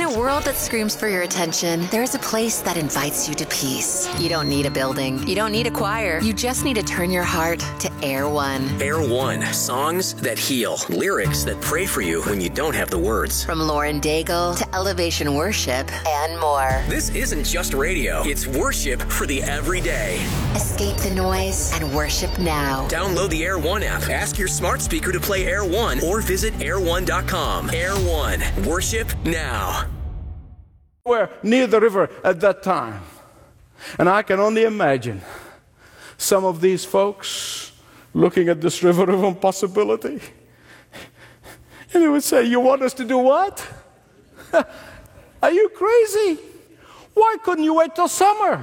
a world that screams for your attention, there is a place that invites you to peace. You don't need a building. You don't need a choir. You just need to turn your heart to Air One. Air One. Songs that heal. Lyrics that pray for you when you don't have the words. From Lauren Daigle to Elevation Worship and more. This isn't just radio. It's worship for the everyday. Escape the noise and worship now. Download the Air One app. Ask your smart speaker to play Air One or visit air1.com. Air One. Worship now. We're near the river at that time. And I can only imagine some of these folks looking at this river of impossibility. And they would say, you want us to do what? Are you crazy? Why couldn't you wait till summer?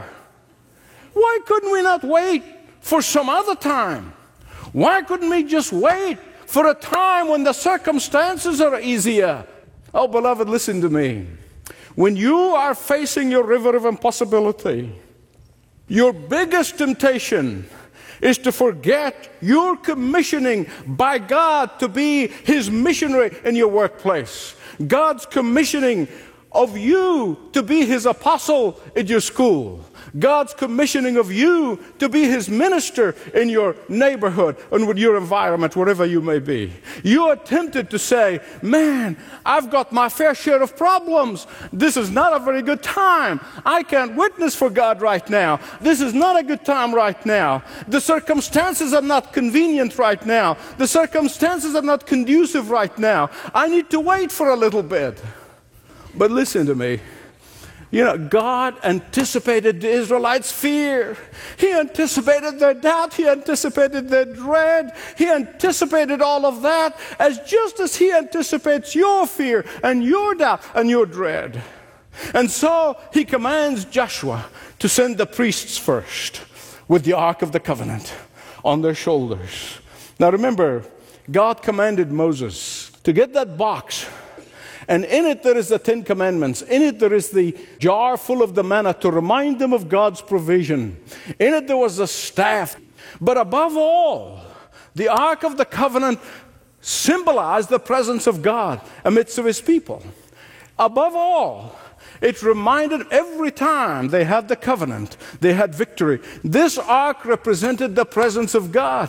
Why couldn't we not wait for some other time? Why couldn't we just wait for a time when the circumstances are easier? Oh, beloved, listen to me. When you are facing your river of impossibility, your biggest temptation is to forget your commissioning by God to be His missionary in your workplace. God's commissioning of you to be His apostle in your school. God's commissioning of you to be His minister in your neighborhood and with your environment, wherever you may be. You are tempted to say, man, I've got my fair share of problems. This is not a very good time. I can't witness for God right now. This is not a good time right now. The circumstances are not convenient right now. The circumstances are not conducive right now. I need to wait for a little bit. But listen to me. You know, God anticipated the Israelites' fear. He anticipated their doubt. He anticipated their dread. He anticipated all of that just as He anticipates your fear and your doubt and your dread. And so He commands Joshua to send the priests first with the Ark of the Covenant on their shoulders. Now remember, God commanded Moses to get that box. And in it there is the Ten Commandments. In it there is the jar full of the manna to remind them of God's provision. In it there was the staff. But above all, the Ark of the Covenant symbolized the presence of God amidst of His people. Above all, it reminded every time they had the covenant, they had victory. This ark represented the presence of God.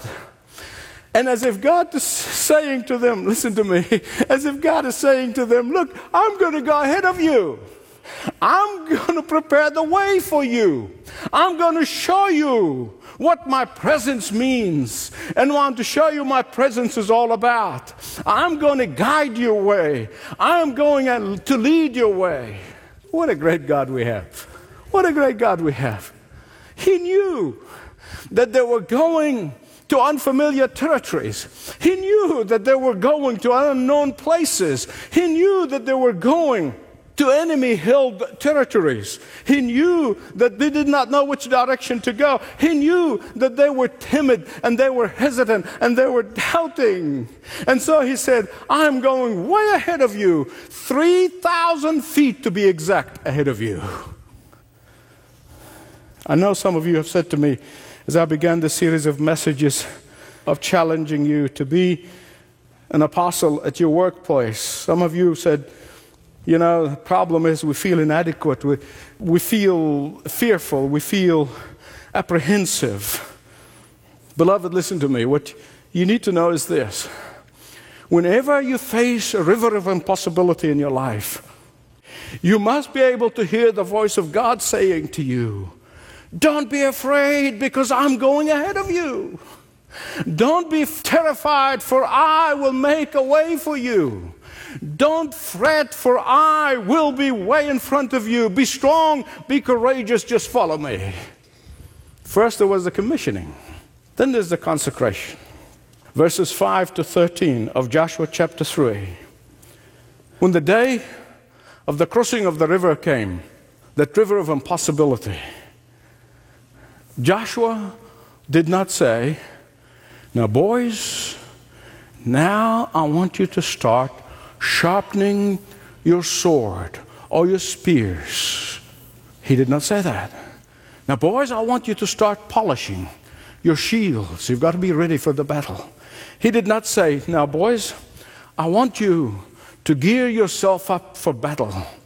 And as if God is saying to them, listen to me, as if God is saying to them, look, I'm going to go ahead of you. I'm going to prepare the way for you. I'm going to show you what my presence means and want to show you my presence is all about. I'm going to guide your way. I'm going to lead your way. What a great God we have. What a great God we have. He knew that they were going to unfamiliar territories. He knew that they were going to unknown places. He knew that they were going to enemy-held territories. He knew that they did not know which direction to go. He knew that they were timid and they were hesitant and they were doubting. And so He said, I'm going way ahead of you, 3,000 feet to be exact ahead of you. I know some of you have said to me, as I began the series of messages of challenging you to be an apostle at your workplace, some of you said, you know, the problem is we feel inadequate, we feel fearful, we feel apprehensive. Beloved, listen to me. What you need to know is this. Whenever you face a river of impossibility in your life, you must be able to hear the voice of God saying to you, don't be afraid because I'm going ahead of you. Don't be terrified for I will make a way for you. Don't fret for I will be way in front of you. Be strong, be courageous, just follow me. First there was the commissioning. Then there's the consecration. Verses 5 to 13 of Joshua chapter 3. When the day of the crossing of the river came, that river of impossibility, Joshua did not say, now boys, now I want you to start sharpening your sword or your spears. He did not say that. Now boys, I want you to start polishing your shields. You've got to be ready for the battle. He did not say, now boys, I want you to gear yourself up for battle.